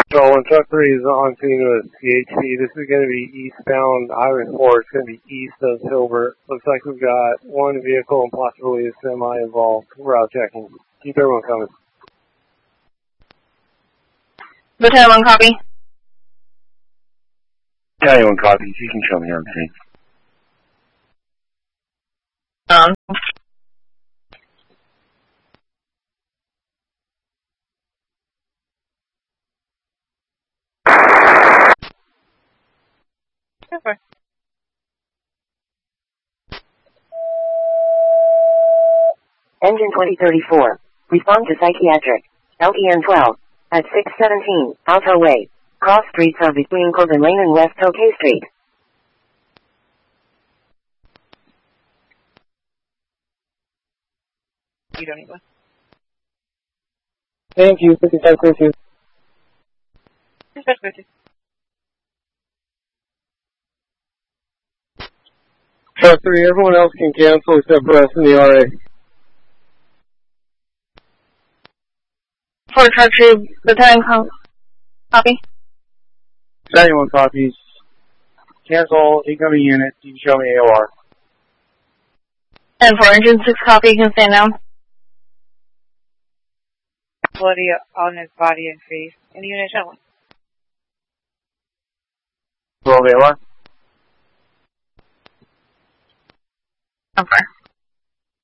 One truck 3 is on scene with CHP. This is going to be eastbound Highway 4. It's going to be east of Hilbert. Looks like we've got one vehicle and possibly a semi involved. Route checking. Keep everyone coming. Lieutenant 1, copy. Battalion 1 copy. You can show me on scene. Okay. Engine 2034. Respond to psychiatric. LEN 12. At 617, Alto Way. Cross streets are between Corbin Lane and West Tokay Street. You don't need one. Thank you. 5532. Dispatch 50. Truck 3, everyone else can cancel except for us in the RA. For truck 2, Lieutenant copy. Battalion 1 copies. Cancel incoming unit. You can show me AOR. And for engine 6 copy, you can stand down. Bloody on his body and face. Any unit showing? Roll AOR. Okay.